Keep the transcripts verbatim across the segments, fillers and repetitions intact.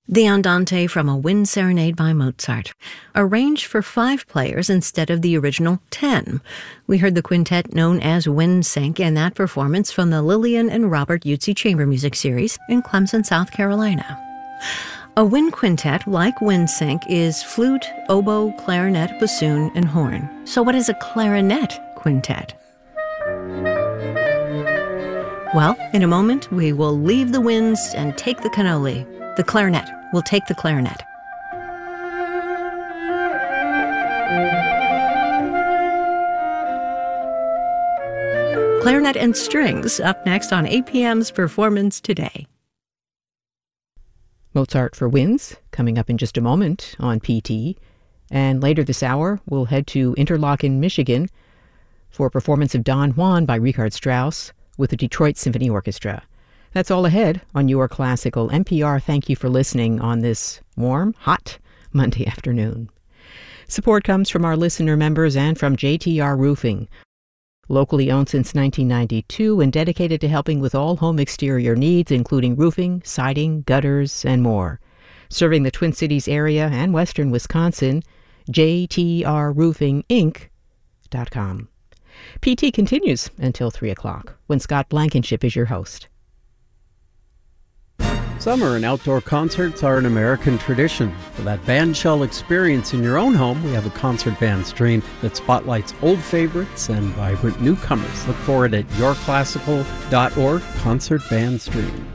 The Andante from A Wind Serenade by Mozart, arranged for five players instead of the original ten. We heard the quintet known as Windsync in that performance from the Lillian and Robert Yutzy Chamber Music Series in Clemson, South Carolina. A wind quintet, like Windsync, is flute, oboe, clarinet, bassoon, and horn. So what is a clarinet quintet? Well, in a moment, we will leave the winds and take the cannoli. The clarinet will take the clarinet. Clarinet and strings up next on A P M's Performance Today. Mozart for Winds, coming up in just a moment on P T. And later this hour, we'll head to Interlochen, Michigan for a performance of Don Juan by Richard Strauss with the Detroit Symphony Orchestra. That's all ahead on Your Classical N P R. Thank you for listening on this warm, hot Monday afternoon. Support comes from our listener members and from J T R Roofing, locally owned since nineteen ninety-two and dedicated to helping with all home exterior needs, including roofing, siding, gutters, and more. Serving the Twin Cities area and western Wisconsin, J T R roofing inc dot com. P T continues until three o'clock, when Scott Blankenship is your host. Summer and outdoor concerts are an American tradition. For that bandshell experience in your own home, we have a concert band stream that spotlights old favorites and vibrant newcomers. Look for it at your classical dot org, Concert Band Stream.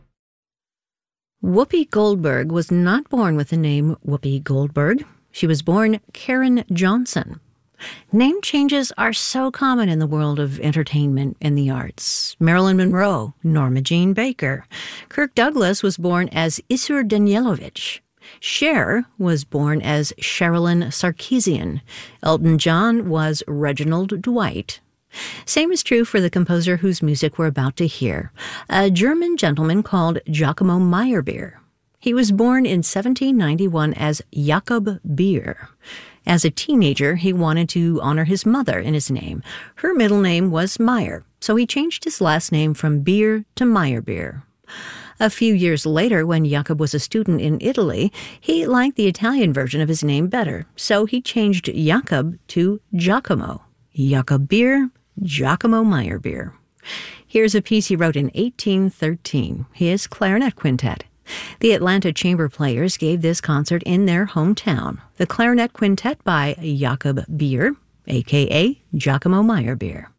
Whoopi Goldberg was not born with the name Whoopi Goldberg. She was born Karen Johnson. Name changes are so common in the world of entertainment and the arts. Marilyn Monroe, Norma Jean Baker. Kirk Douglas was born as Isur Danielovich. Cher was born as Sherilyn Sarkeesian. Elton John was Reginald Dwight. Same is true for the composer whose music we're about to hear, a German gentleman called Giacomo Meyerbeer. He was born in seventeen ninety-one as Jakob Beer. As a teenager, he wanted to honor his mother in his name. Her middle name was Meyer, so he changed his last name from Beer to Meyerbeer. A few years later, when Jakob was a student in Italy, he liked the Italian version of his name better, so he changed Jakob to Giacomo. Jakob Beer, Giacomo Meyerbeer. Here's a piece he wrote in eighteen thirteen, his clarinet quintet. The Atlanta Chamber Players gave this concert in their hometown. The Clarinet Quintet by Jakob Beer, a k a. Giacomo Meyerbeer.